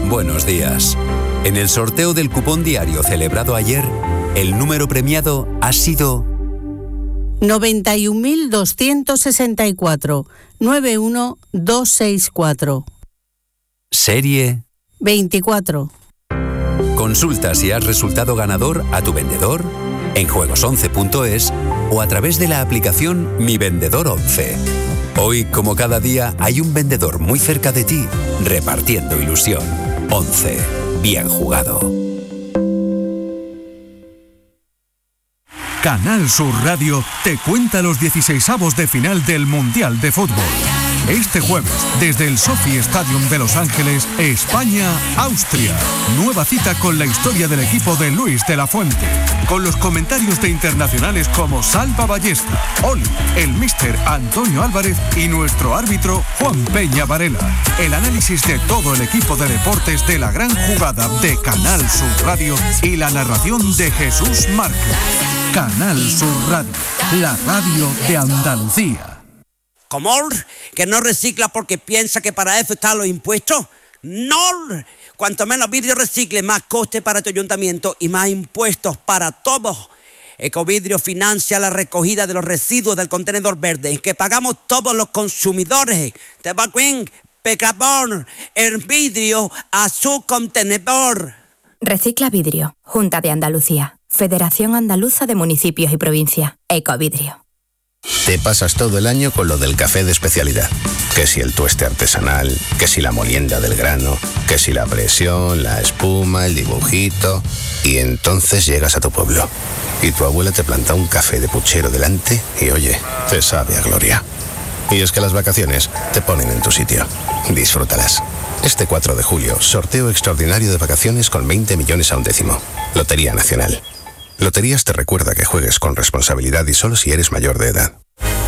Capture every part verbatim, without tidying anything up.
buenos días. En el sorteo del cupón diario celebrado ayer, el número premiado ha sido noventa y un mil doscientos sesenta y cuatro, noventa y uno mil doscientos sesenta y cuatro. Serie veinticuatro. Consulta si has resultado ganador a tu vendedor en juegos once punto es o a través de la aplicación Mi Vendedor once. Hoy, como cada día, hay un vendedor muy cerca de ti, repartiendo ilusión. once. Bien jugado. Canal Sur Radio te cuenta los dieciseisavos de final del Mundial de Fútbol. Este jueves, desde el Sophie Stadium de Los Ángeles, España-Austria. Nueva cita con la historia del equipo de Luis de la Fuente. Con los comentarios de internacionales como Salva Ballesta, Oli, el míster Antonio Álvarez y nuestro árbitro Juan Peña Varela. El análisis de todo el equipo de deportes de la gran jugada de Canal Sur Radio y la narración de Jesús Márquez. Canal Sur Radio, la radio de Andalucía. ¿Cómo? ¿Que no recicla porque piensa que para eso están los impuestos? ¡No! Cuanto menos vidrio recicle, más coste para tu ayuntamiento y más impuestos para todos. Ecovidrio financia la recogida de los residuos del contenedor verde, en que pagamos todos los consumidores. Te va a pecabón, el vidrio a su contenedor. Recicla Vidrio, Junta de Andalucía, Federación Andaluza de Municipios y Provincias, Ecovidrio. Te pasas todo el año con lo del café de especialidad. Que si el tueste artesanal, que si la molienda del grano, que si la presión, la espuma, el dibujito. Y entonces llegas a tu pueblo y tu abuela te planta un café de puchero delante y oye, te sabe a gloria. Y es que las vacaciones te ponen en tu sitio. Disfrútalas. Este cuatro de julio, sorteo extraordinario de vacaciones con veinte millones a un décimo. Lotería Nacional. Loterías te recuerda que juegues con responsabilidad y solo si eres mayor de edad.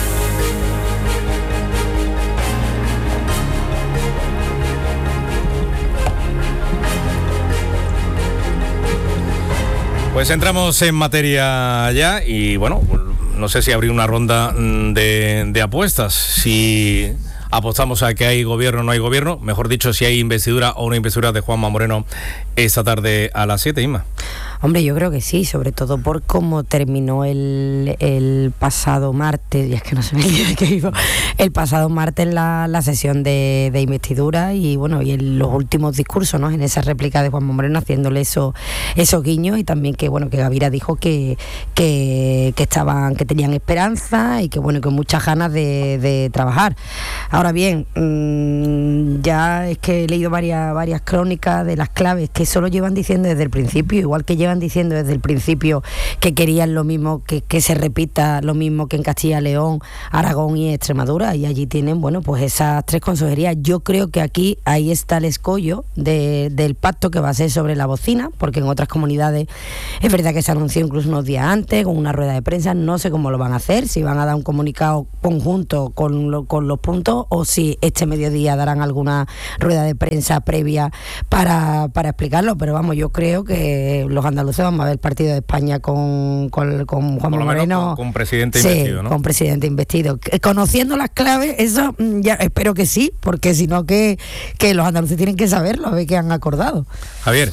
Pues entramos en materia ya y bueno, no sé si abrir una ronda de, de apuestas. Si apostamos a que hay gobierno o no hay gobierno, mejor dicho, si hay investidura o no investidura de Juanma Moreno esta tarde a las siete, Inma. Hombre, yo creo que sí, sobre todo por cómo terminó el, el pasado martes, y es que no sé el día de que iba, el pasado martes la, la sesión de, de investidura y bueno, y en los últimos discursos, ¿no? En esa réplica de Juanma Moreno haciéndole eso, esos guiños y también que bueno, que Gavira dijo que, que, que estaban, que tenían esperanza y que bueno, que muchas ganas de, de trabajar. Ahora bien, mmm, ya es que he leído varias, varias crónicas de las claves que solo llevan diciendo desde el principio, igual que llevan diciendo desde el principio que querían lo mismo, que, que se repita lo mismo que en Castilla, León, Aragón y Extremadura, y allí tienen, bueno, pues esas tres consejerías. Yo creo que aquí ahí está el escollo de, del pacto que va a ser sobre la bocina, porque en otras comunidades es verdad que se anunció incluso unos días antes, con una rueda de prensa, no sé cómo lo van a hacer, si van a dar un comunicado conjunto con, lo, con los puntos, o si este mediodía darán alguna rueda de prensa previa para, para explicarlo, pero vamos, yo creo que los andaluces vamos a ver el partido de España con, con, con Juan Moreno. Con, con presidente sí, investido, ¿no? Con presidente investido. Conociendo las claves, eso ya espero que sí, porque si no, que, que los andaluces tienen que saberlo, a ver qué han acordado. Javier.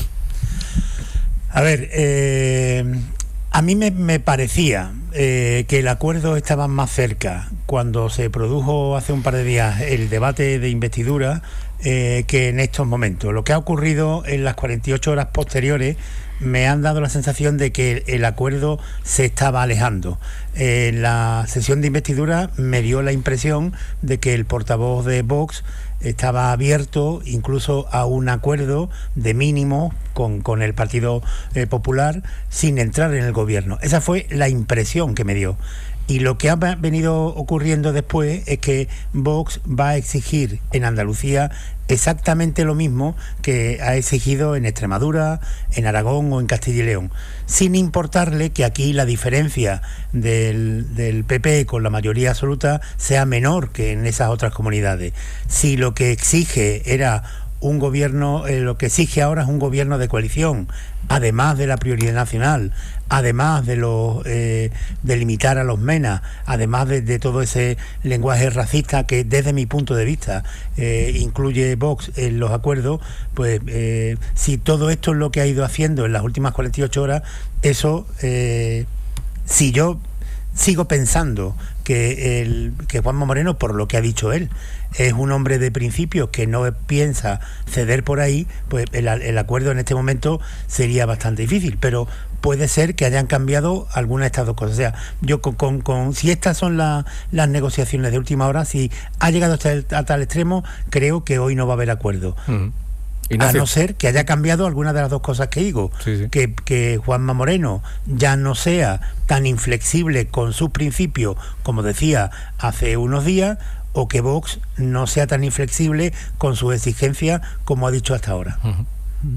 A ver, eh, a mí me, me parecía eh, que el acuerdo estaba más cerca cuando se produjo hace un par de días el debate de investidura eh, que en estos momentos. Lo que ha ocurrido en las cuarenta y ocho horas posteriores me han dado la sensación de que el acuerdo se estaba alejando. En la sesión de investidura me dio la impresión de que el portavoz de Vox estaba abierto incluso a un acuerdo de mínimo con, con el Partido eh, Popular sin entrar en el gobierno. Esa fue la impresión que me dio. Y lo que ha venido ocurriendo después es que Vox va a exigir en Andalucía exactamente lo mismo que ha exigido en Extremadura, en Aragón o en Castilla y León, sin importarle que aquí la diferencia del, del P P con la mayoría absoluta sea menor que en esas otras comunidades. Si lo que exige era un gobierno, eh, lo que exige ahora es un gobierno de coalición, además de la prioridad nacional, además de los eh, de limitar a los menas, además de, de todo ese lenguaje racista que desde mi punto de vista eh, incluye Vox en los acuerdos, pues eh, si todo esto es lo que ha ido haciendo en las últimas cuarenta y ocho horas, eso, eh, si yo sigo pensando que, el, que Juanma Moreno, por lo que ha dicho él, es un hombre de principios que no piensa ceder por ahí, pues el, el acuerdo en este momento sería bastante difícil, pero puede ser que hayan cambiado algunas de estas dos cosas. O sea, yo con, con, con si estas son la, las negociaciones de última hora, si ha llegado hasta el, a tal extremo, creo que hoy no va a haber acuerdo. Uh-huh. A no ser que haya cambiado alguna de las dos cosas que digo, sí, sí. Que, que Juanma Moreno ya no sea tan inflexible con sus principios como decía hace unos días, o que Vox no sea tan inflexible con sus exigencias como ha dicho hasta ahora. Uh-huh.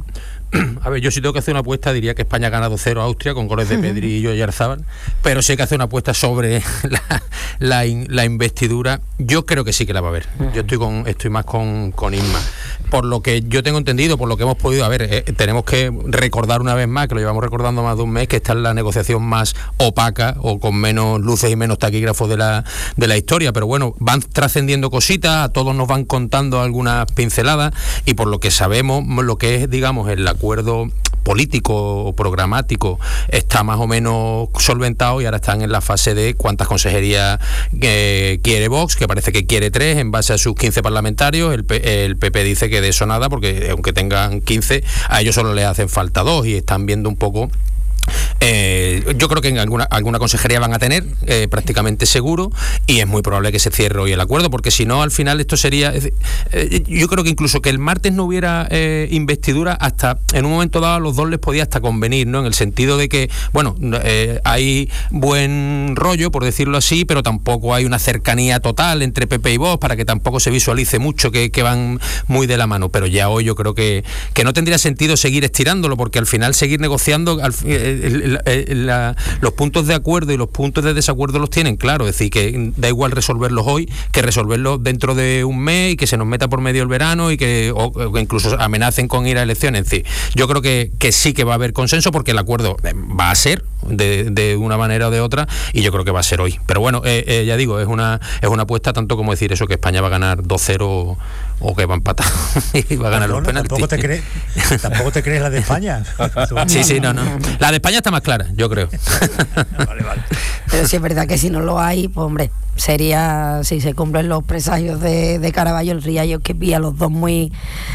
A ver, yo si tengo que hacer una apuesta diría que España ha ganado cero a Austria con goles de Pedri y Oyarzábal, pero si hay que hacer una apuesta sobre la, la, in, la investidura, yo creo que sí que la va a haber. Yo estoy con estoy más con, con Inma. Por lo que yo tengo entendido, por lo que hemos podido, a ver, eh, tenemos que recordar una vez más, que lo llevamos recordando más de un mes, que esta es la negociación más opaca o con menos luces y menos taquígrafos de la, de la historia, pero bueno, van trascendiendo cositas, a todos nos van contando algunas pinceladas y por lo que sabemos, lo que es, digamos, el acuerdo político o programático está más o menos solventado y ahora están en la fase de cuántas consejerías eh, quiere Vox, que parece que quiere tres en base a sus quince parlamentarios. El, P- el P P dice que de eso nada, porque aunque tengan quince, a ellos solo les hacen falta dos y están viendo un poco. Eh, yo creo que en alguna, alguna consejería van a tener, eh, prácticamente seguro, y es muy probable que se cierre hoy el acuerdo, porque si no, al final esto sería... Eh, yo creo que incluso que el martes no hubiera eh, investidura, hasta en un momento dado a los dos les podía hasta convenir, ¿no? En el sentido de que, bueno, eh, hay buen rollo, por decirlo así, pero tampoco hay una cercanía total entre P P y Vox, para que tampoco se visualice mucho que, que van muy de la mano, pero ya hoy yo creo que, que no tendría sentido seguir estirándolo, porque al final seguir negociando... Al, eh, El, el, la, los puntos de acuerdo y los puntos de desacuerdo los tienen claro, es decir, que da igual resolverlos hoy que resolverlos dentro de un mes y que se nos meta por medio el verano y que, o, o que incluso amenacen con ir a elecciones. Es decir, yo creo que, que sí que va a haber consenso, porque el acuerdo va a ser de, de una manera o de otra, y yo creo que va a ser hoy. Pero bueno, eh, eh, ya digo, es una es una apuesta tanto como decir eso, que España va a ganar dos cero o que va a empatar y va a ganar no, los no, penaltis. Tampoco te crees, tampoco te crees la de España. Sí, sí, no, no. La de España está más clara, yo creo. Vale, vale. Pero sí es verdad que si no lo hay, pues hombre, sería, si se cumplen los presagios de, de Caraballo, el Ría, yo que vi a los dos muy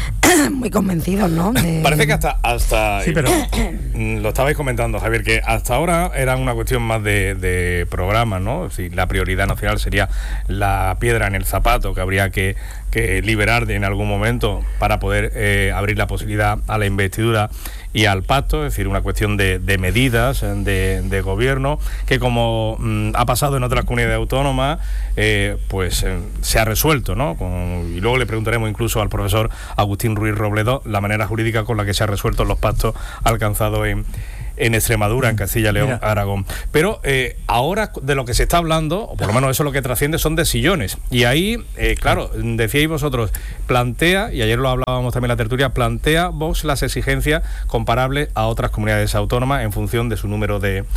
muy convencidos, ¿no? De... Parece que hasta, hasta sí, pero... lo estabais comentando, Javier, que hasta ahora era una cuestión más de, de programas, ¿no? Si la prioridad nacional sería la piedra en el zapato que habría que, que liberar de, en algún momento para poder eh, abrir la posibilidad a la investidura y al pacto, es decir, una cuestión de, de medidas de, de gobierno que, como mmm, ha pasado en otras comunidades autónomas, eh, pues eh, se ha resuelto, ¿no? Con, y luego le preguntaremos incluso al profesor Agustín Ruiz Robledo la manera jurídica con la que se han resuelto los pactos alcanzados en en Extremadura, en Castilla, León, Mira. Aragón. Pero eh, ahora de lo que se está hablando, o por lo menos eso es lo que trasciende, son de sillones. Y ahí, eh, claro, decíais vosotros, plantea, y ayer lo hablábamos también en la tertulia, plantea Vox las exigencias comparables a otras comunidades autónomas en función de su número de,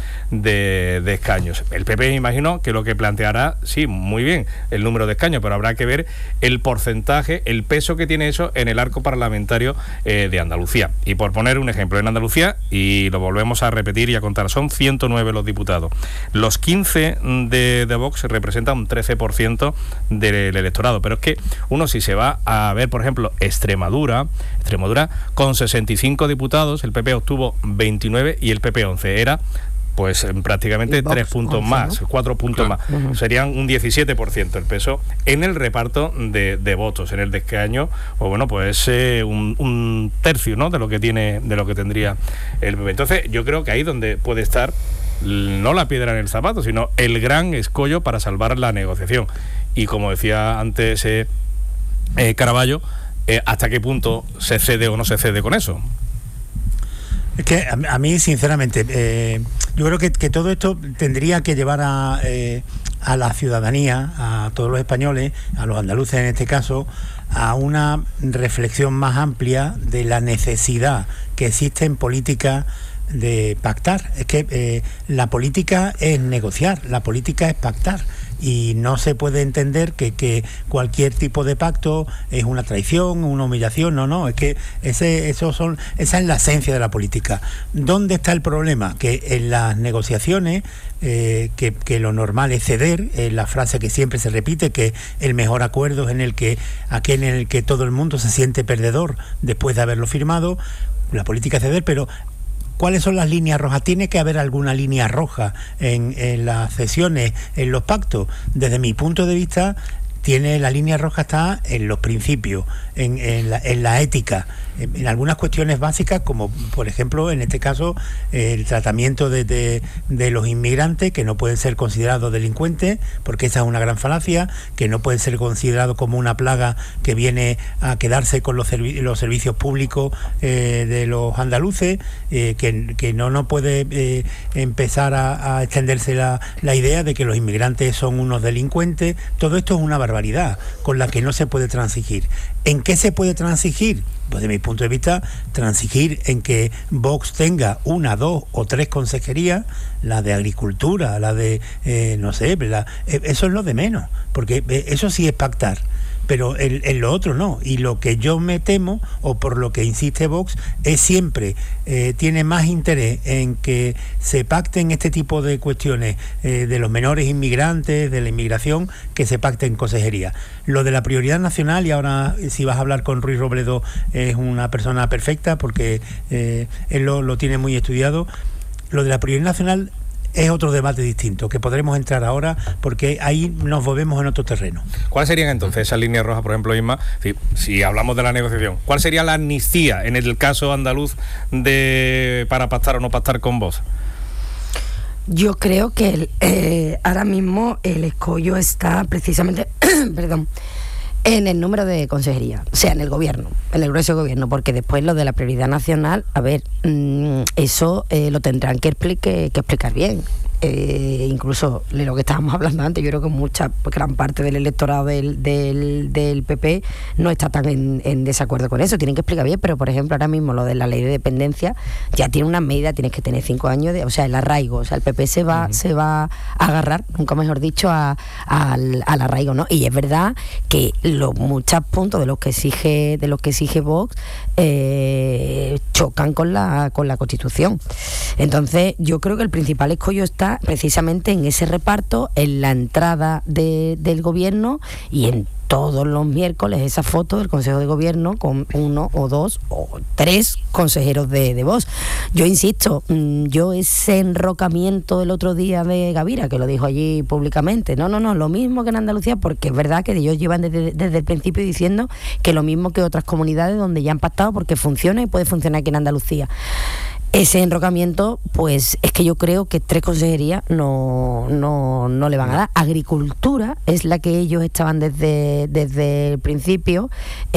de, de escaños. El P P, me imagino, que lo que planteará, sí, muy bien, el número de escaños, pero habrá que ver el porcentaje, el peso que tiene eso en el arco parlamentario eh, de Andalucía. Y por poner un ejemplo, en Andalucía, y lo volvemos a repetir y a contar, son ciento nueve los diputados. Los quince de, de Vox representan un trece por ciento del electorado, pero es que uno, si se va a ver, por ejemplo, Extremadura, Extremadura con sesenta y cinco diputados, el P P obtuvo veintinueve y el P P once, era pues prácticamente tres puntos once, más, ¿no? cuatro puntos claro. más. Uh-huh. Serían un diecisiete por ciento el peso en el reparto de, de votos, en el de escaño, o bueno, pues eh, un, un tercio, ¿no?, de lo que tiene, de lo que tendría el P P. Entonces, yo creo que ahí donde puede estar no la piedra en el zapato, sino el gran escollo para salvar la negociación. Y como decía antes eh, eh, Caraballo, eh, ¿hasta qué punto se cede o no se cede con eso? Es que a, a mí, sinceramente, eh, yo creo que, que todo esto tendría que llevar a, eh, a la ciudadanía, a todos los españoles, a los andaluces en este caso, a una reflexión más amplia de la necesidad que existe en política de pactar. Es que eh, la política es negociar, la política es pactar. Y no se puede entender que, que cualquier tipo de pacto es una traición, una humillación. No, no, es que ese, eso son, esa es la esencia de la política. ¿Dónde está el problema? Que en las negociaciones, eh, que, que lo normal es ceder, eh, la frase que siempre se repite, que el mejor acuerdo es en el que, aquel en el que todo el mundo se siente perdedor después de haberlo firmado. La política es ceder, pero ¿cuáles son las líneas rojas? ¿Tiene que haber alguna línea roja en, en las cesiones, en los pactos? Desde mi punto de vista, tiene la línea roja está en los principios, en, en, la, en la ética, en, en algunas cuestiones básicas, como por ejemplo, en este caso, el tratamiento de, de, de los inmigrantes, que no pueden ser considerados delincuentes, porque esa es una gran falacia, que no pueden ser considerados como una plaga que viene a quedarse con los, servi los servicios públicos eh, de los andaluces, eh, que, que no, no puede eh, empezar a, a extenderse la, la idea de que los inmigrantes son unos delincuentes. Todo esto es una barbaridad con la que no se puede transigir. ¿En qué se puede transigir? Pues de mi punto de vista, transigir en que Vox tenga una, dos o tres consejerías, la de Agricultura, la de, eh, no sé, la, eh, eso es lo de menos, porque eh, eso sí es pactar. Pero en, en lo otro no. Y lo que yo me temo, o por lo que insiste Vox, es siempre, eh, tiene más interés en que se pacten este tipo de cuestiones eh, de los menores inmigrantes, de la inmigración, que se pacten en consejería. Lo de la prioridad nacional, y ahora si vas a hablar con Ruiz Robledo, es una persona perfecta, porque eh, él lo, lo tiene muy estudiado. Lo de la prioridad nacional es otro debate distinto, que podremos entrar ahora, porque ahí nos volvemos en otro terreno. ¿Cuáles serían entonces esas líneas rojas, por ejemplo, Isma? Si, si hablamos de la negociación, ¿cuál sería la amnistía en el caso andaluz de para pactar o no pactar con Vox? Yo creo que el, eh, ahora mismo el escollo está precisamente, perdón, en el número de consejerías, o sea, en el gobierno, en el grueso gobierno, porque después lo de la prioridad nacional, a ver, mmm, eso eh, lo tendrán que, explique, que explicar bien. Eh, incluso de lo que estábamos hablando antes, yo creo que mucha gran parte del electorado del, del, del P P no está tan en, en desacuerdo con eso, tienen que explicar bien. Pero por ejemplo ahora mismo lo de la ley de dependencia ya tiene una medida, tienes que tener cinco años de, o sea, el arraigo, o sea, el P P se va, uh-huh. se va a agarrar, nunca mejor dicho, a, a, al, al arraigo, ¿no? Y es verdad que los muchos puntos de los que exige de los que exige Vox eh, chocan con la con la Constitución. Entonces yo creo que el principal escollo está precisamente en ese reparto, en la entrada de, del gobierno, y en todos los miércoles esa foto del Consejo de Gobierno con uno o dos o tres consejeros de, de Vox. Yo insisto, yo ese enrocamiento del otro día de Gavira, que lo dijo allí públicamente, no, no, no, lo mismo que en Andalucía, porque es verdad que ellos llevan desde, desde el principio diciendo que lo mismo que otras comunidades donde ya han pactado, porque funciona y puede funcionar aquí en Andalucía. Ese enrocamiento, pues es que yo creo que tres consejerías no, no, no le van a dar. Agricultura es la que ellos estaban desde, desde el principio,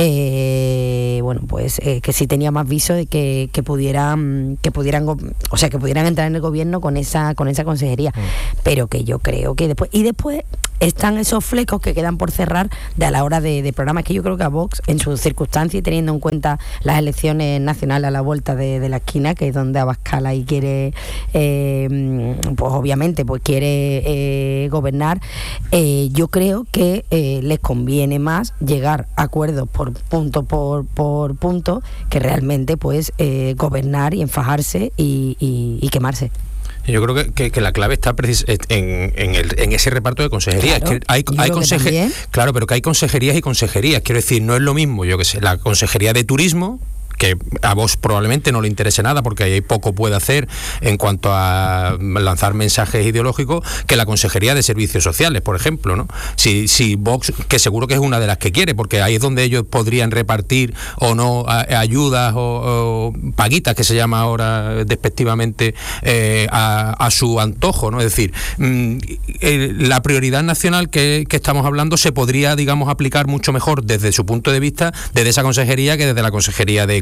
eh, bueno, pues eh, que sí tenía más viso de que, que pudieran, que pudieran, o sea, que pudieran entrar en el gobierno con esa, con esa consejería, mm. pero que yo creo que después, y después están esos flecos que quedan por cerrar de a la hora de, de programas, que yo creo que a Vox, en sus circunstancias y teniendo en cuenta las elecciones nacionales a la vuelta de, de la esquina, que es donde Abascal ahí quiere, eh, pues obviamente, pues quiere eh, gobernar, eh, yo creo que eh, les conviene más llegar a acuerdos por punto por, por punto, que realmente pues eh, gobernar y enfajarse y, y, y quemarse. Yo creo que, que, que la clave está precis- en, en, el, en ese reparto de consejerías. Claro, que hay, hay conseje- claro, pero que hay consejerías y consejerías. Quiero decir, no es lo mismo, yo que sé, la consejería de turismo, que a vos probablemente no le interese nada porque ahí poco puede hacer en cuanto a lanzar mensajes ideológicos, que la Consejería de Servicios Sociales, por ejemplo, ¿no? Si, si Vox, que seguro que es una de las que quiere, porque ahí es donde ellos podrían repartir o no a, a ayudas o, o paguitas, que se llama ahora despectivamente, eh, a, a su antojo, ¿no? Es decir, mmm, eh, la prioridad nacional que, que estamos hablando se podría, digamos, aplicar mucho mejor desde su punto de vista, desde esa consejería, que desde la Consejería de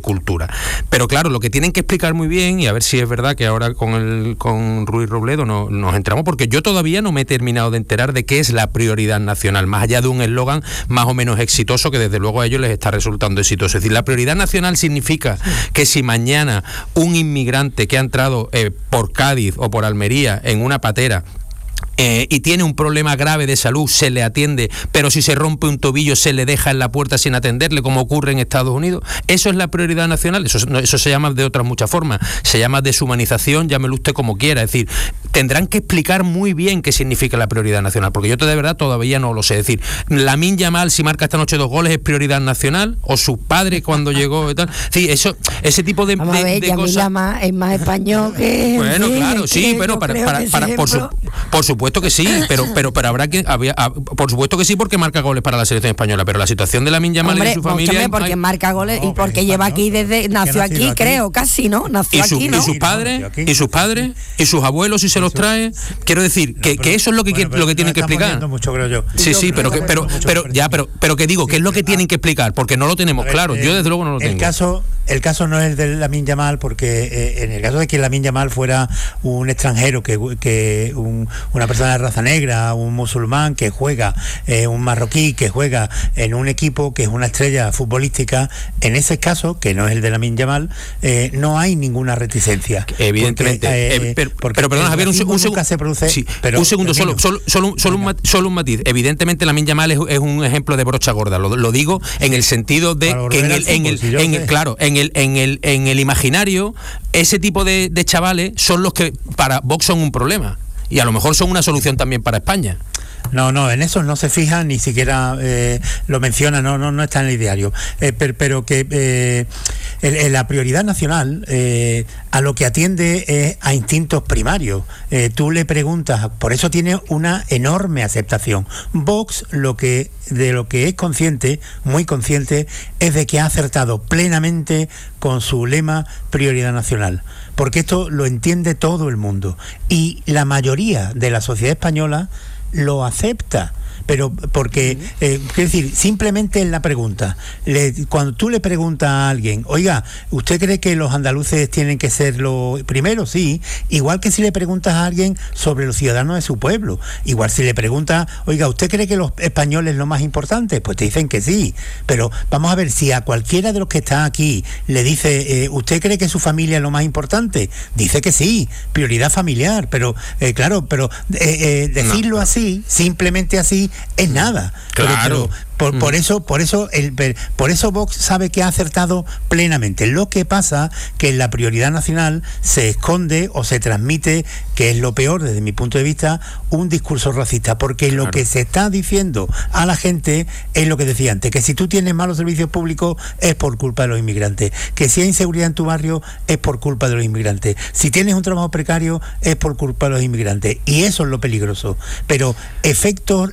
cultura. Pero claro, lo que tienen que explicar muy bien, y a ver si es verdad que ahora con el con Ruiz Robledo no, nos entramos, porque yo todavía no me he terminado de enterar de qué es la prioridad nacional, más allá de un eslogan más o menos exitoso que desde luego a ellos les está resultando exitoso. Es decir, la prioridad nacional significa que si mañana un inmigrante que ha entrado eh, por Cádiz o por Almería en una patera Eh, y tiene un problema grave de salud, se le atiende, pero si se rompe un tobillo se le deja en la puerta sin atenderle, como ocurre en Estados Unidos. Eso es la prioridad nacional. Eso, eso se llama de otras muchas formas, se llama deshumanización, llámelo usted como quiera. Es decir, tendrán que explicar muy bien qué significa la prioridad nacional, porque yo de verdad todavía no lo sé. Es decir, Lamine Yamal, si marca esta noche dos goles, es prioridad nacional, o su padre cuando llegó y tal. Sí, eso, ese tipo de, Vamos de, a ver, de cosas. Yamil más, es más español que... Bueno, sí, claro, es sí, que pero yo para, creo para, que para, ese por, su, ejemplo- por supuesto que sí, pero pero pero habrá que había, a- por supuesto que sí, porque marca goles para la selección española, pero la situación de Lamine Yamal Hombre, y de su familia, escúchame, porque hay- marca goles No, y porque pero lleva español, aquí desde... que Nació nacido aquí, aquí. creo, casi, ¿no? Nació y, su- aquí, y ¿no? sus Sí, padres no, aquí, y sus sí, padres y sus abuelos si se los trae, quiero decir que, No, que eso es lo que bueno, qui- pero lo que nos tienen que estamos explicar. yendo mucho, creo yo. Sí, sí, Yo pero que, creo pero mucho, pero me ya, parece. pero pero que digo, ¿qué es lo que tienen que explicar? Porque no lo tenemos A ver, claro. Yo eh, desde luego no lo el tengo. caso el caso no es el de Lamine Yamal, porque eh, en el caso de que Lamine Yamal fuera un extranjero, que, que un- una persona de raza negra, un musulmán que juega, eh, un marroquí que juega en un equipo que es una estrella futbolística, en ese caso, que no es el de Lamine Yamal, eh, no hay ninguna reticencia. Evidentemente, Porque, eh, eh, pero, porque pero perdona, el Javier, un, racismo un, seg- nunca se produce, sí, pero un segundo, solo, termino. solo, solo, un- solo, un, Venga. mat- solo un matiz. Evidentemente, Lamine Yamal es, es un ejemplo de brocha gorda. Lo, lo digo en el sentido de Para que en volver el, al en el, fútbol, si yo en lo el- sé. claro, en el, en el, en el imaginario, ese tipo de, de chavales son los que para Vox son un problema. Y a lo mejor son una solución también para España. No, no, en eso no se fija, ni siquiera eh, lo menciona, no, no, no está en el diario. Eh, per- pero que eh, el- el- la prioridad nacional eh, a lo que atiende es a instintos primarios. Eh, tú le preguntas, por eso tiene una enorme aceptación. Vox lo que de lo que es consciente, muy consciente, es de que ha acertado plenamente con su lema prioridad nacional, porque esto lo entiende todo el mundo y la mayoría de la sociedad española lo acepta, pero porque, eh, quiero decir, simplemente en la pregunta, le, cuando tú le preguntas a alguien, oiga, ¿usted cree que los andaluces tienen que ser lo primero? Sí, igual que si le preguntas a alguien sobre los ciudadanos de su pueblo, igual si le preguntas, oiga, ¿usted cree que los españoles es lo más importante? Pues te dicen que sí, pero vamos a ver, si a cualquiera de los que está aquí le dice, eh, ¿usted cree que su familia es lo más importante? Dice que sí, prioridad familiar, pero eh, claro, pero eh, eh, decirlo No. así, simplemente así, es nada. Pero- Claro. pero por, por eso, por eso, el, por eso Vox sabe que ha acertado plenamente. Lo que pasa que en la prioridad nacional se esconde o se transmite, que es lo peor desde mi punto de vista, un discurso racista, porque lo Claro. que se está diciendo a la gente es lo que decía antes, que si tú tienes malos servicios públicos es por culpa de los inmigrantes, que si hay inseguridad en tu barrio es por culpa de los inmigrantes, si tienes un trabajo precario es por culpa de los inmigrantes, y eso es lo peligroso. Pero efectos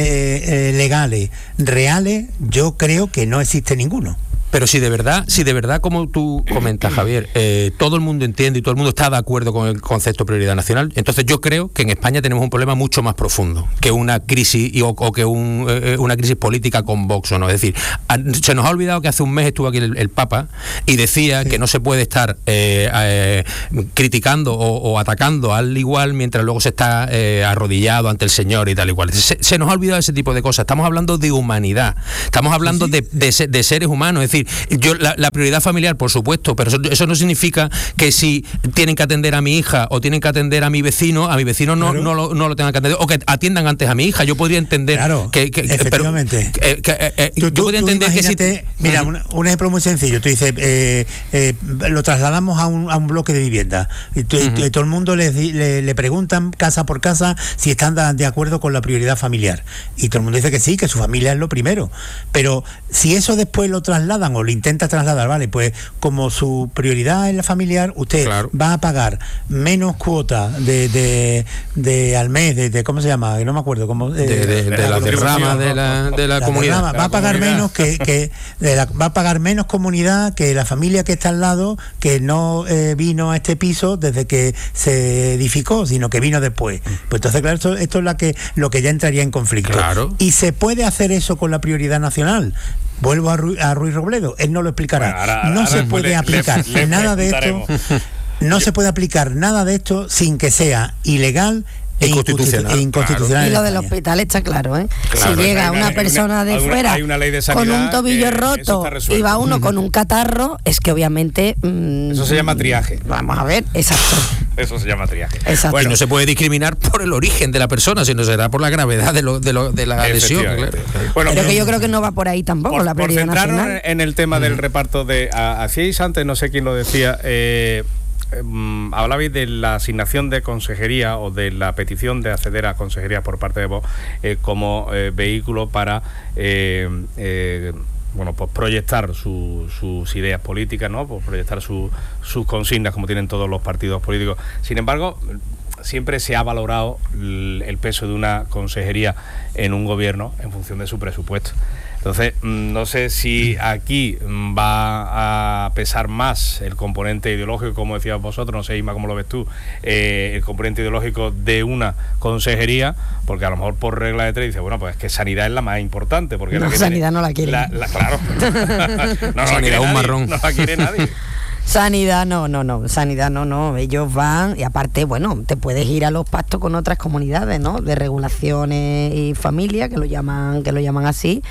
le- eh, legales reales, yo creo que no existe ninguno. Pero si de verdad, si de verdad, como tú comentas, Javier, eh, todo el mundo entiende y todo el mundo está de acuerdo con el concepto de prioridad nacional, entonces yo creo que en España tenemos un problema mucho más profundo que una crisis y, o, o que un, eh, una crisis política con Vox o no. Es decir, a, se nos ha olvidado que hace un mes estuvo aquí el, el Papa y decía sí. que no se puede estar eh, eh, criticando o, o atacando al igual mientras luego se está eh, arrodillado ante el Señor y tal y cual. Se, se nos ha olvidado ese tipo de cosas. Estamos hablando de humanidad, estamos hablando sí, sí. De, de, de seres humanos. Es decir, yo la, la prioridad familiar, por supuesto, pero eso, eso no significa que si tienen que atender a mi hija o tienen que atender a mi vecino, a mi vecino no, claro. no, lo, no lo tengan que atender, o que atiendan antes a mi hija. Yo podría entender claro, que, que, efectivamente. Pero, eh, que, eh, eh, tú, yo tú, podría tú entender que si mira, un, un ejemplo muy sencillo. Tú dices, eh, eh, lo trasladamos a un, a un bloque de vivienda y, tú, uh-huh. y todo el mundo le, le, le preguntan casa por casa si están de acuerdo con la prioridad familiar, y todo el mundo dice que sí, que su familia es lo primero. Pero si eso después lo trasladan o lo intenta trasladar, vale, pues como su prioridad es la familiar, usted claro. va a pagar menos cuota de, de, de al mes, de, de ¿cómo se llama? Que no me acuerdo cómo de, de, de, de la derrama de la, de la, la comunidad. Derrama, va a pagar comunidad. menos que, que de la, va a pagar menos comunidad que la familia que está al lado, que no eh, vino a este piso desde que se edificó, sino que vino después. Pues entonces, claro, esto, esto es la que, lo que ya entraría en conflicto. Claro. Y se puede hacer eso con la prioridad nacional. Vuelvo a, Ru- a Ruiz Robledo, él no lo explicará. Bueno, ahora, no ahora se puede le, aplicar le, le nada de esto. No se puede aplicar nada de esto sin que sea ilegal e inconstitucional. E inconstitucional. Y lo del hospital está claro, ¿eh? Claro, si llega una, una persona de hay una, fuera hay una ley de con un tobillo roto y va uno con un catarro, es que obviamente... Mmm, eso se llama triaje. Vamos a ver, exacto. Eso se llama triaje. Exacto. Bueno, y no se puede discriminar por el origen de la persona, sino será por la gravedad de, lo, de, lo, de la lesión. Claro. Bueno, pero que yo creo que no va por ahí tampoco por, la prioridad por centrarnos nacional. en el tema del reparto de... Hacíais antes, no sé quién lo decía... Eh, Um, hablabais de la asignación de consejería o de la petición de acceder a consejería por parte de Vox eh, como eh, vehículo para eh, eh, bueno, pues proyectar su, sus ideas políticas, ¿no? Pues proyectar su, sus consignas como tienen todos los partidos políticos. Sin embargo, siempre se ha valorado el, el peso de una consejería en un gobierno en función de su presupuesto. Entonces, no sé si aquí va a pesar más el componente ideológico, como decías vosotros, no sé, Isma, cómo lo ves tú, eh, el componente ideológico de una consejería, porque a lo mejor por regla de tres dice, bueno, pues es que sanidad es la más importante. Porque no, la que sanidad tiene, no la quiere. La, la, claro. no, no sanidad es un marrón. No la quiere nadie. Sanidad no, no, no, sanidad no, no, ellos van y aparte, bueno, te puedes ir a los pactos con otras comunidades, ¿no? De regulaciones y familia, que lo llaman, que lo llaman así,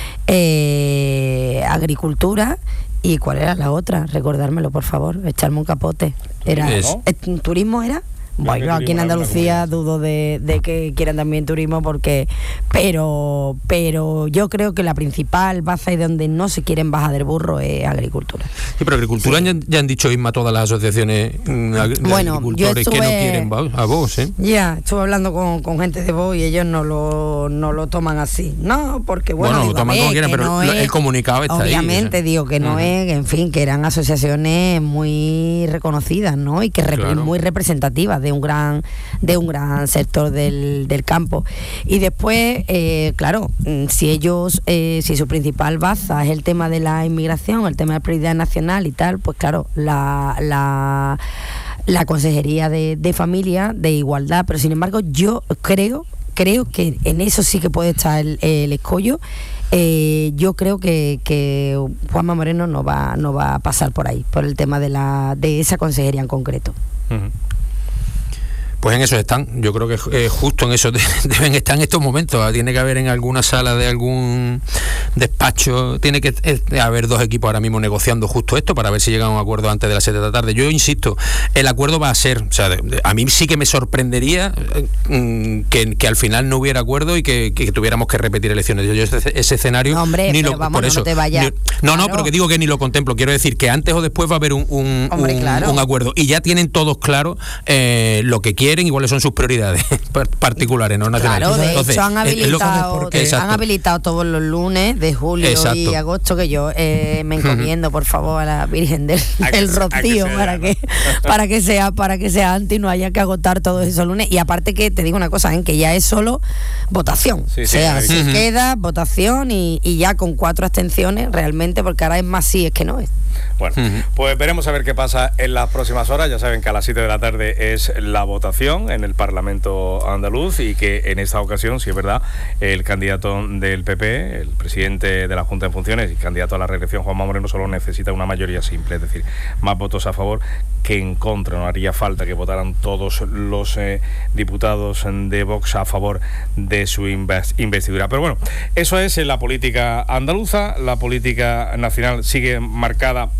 eh, agricultura. ¿Y cuál era la otra? Recordármelo, por favor, echarme un capote. Era, ¿no? ¿Turismo era? Bueno, aquí en Andalucía dudo de, de que quieran también turismo porque pero pero yo creo que la principal base y donde no se quieren bajar del burro es agricultura. Sí, pero agricultura sí. ya, ya han dicho, Isma, todas las asociaciones de bueno, agricultores estuve, que no quieren a vos, ¿eh? Ya, estuve hablando con, con gente de vos y ellos no lo, no lo toman así. No, porque bueno, bueno digo, lo toman como quieran, pero no el es, comunicado está obviamente, ahí. Obviamente, digo que no uh-huh. es, en fin, que eran asociaciones muy reconocidas, ¿no? Y que rep- claro. muy representativas de un gran de un gran sector del, del campo. Y después, eh, claro, si ellos, eh, si su principal baza es el tema de la inmigración, el tema de la prioridad nacional y tal, pues claro, la la, la Consejería de, de Familia, de Igualdad, pero sin embargo yo creo, creo que en eso sí que puede estar el, el escollo. Eh, yo creo que, que Juanma Moreno no va, no va a pasar por ahí, por el tema de la de esa consejería en concreto. Uh-huh. Pues en eso están, yo creo que eh, justo en eso de, deben estar en estos momentos. Tiene que haber en alguna sala de algún despacho, tiene que eh, haber dos equipos ahora mismo negociando justo esto para ver si llegan a un acuerdo antes de las siete de la tarde. Yo insisto, el acuerdo va a ser, o sea, de, de, a mí sí que me sorprendería eh, que, que al final no hubiera acuerdo y que, que tuviéramos que repetir elecciones. Yo, yo ese, ese escenario no, hombre, ni pero lo vamos, por eso no te vayas. Ni, no, no, pero que digo que ni lo contemplo. Quiero decir que antes o después va a haber un, un, hombre, un, claro. un acuerdo y ya tienen todos claro eh, lo que quieren y cuáles son sus prioridades particulares, no nacionales. Claro, de Entonces, hecho han habilitado, es han habilitado todos los lunes de julio exacto. y agosto, que yo eh, me encomiendo por favor a la Virgen del, del que, Rocío que para que para que sea para que sea antes y no haya que agotar todos esos lunes. Y aparte que te digo una cosa, ¿eh? Que ya es solo votación, sí, o sea, sí, se uh-huh. queda votación y, y ya con cuatro abstenciones realmente, porque ahora es más sí, es que no es. Bueno, uh-huh. pues veremos a ver qué pasa en las próximas horas. Ya saben que a las siete de la tarde es la votación en el Parlamento andaluz y que en esta ocasión, si es verdad, el candidato del P P, el presidente de la Junta en funciones y candidato a la reelección, Juanma Moreno, solo necesita una mayoría simple, es decir, más votos a favor que en contra. No haría falta que votaran todos los eh, diputados de Vox a favor de su investidura. Pero bueno, eso es la política andaluza. La política nacional sigue marcada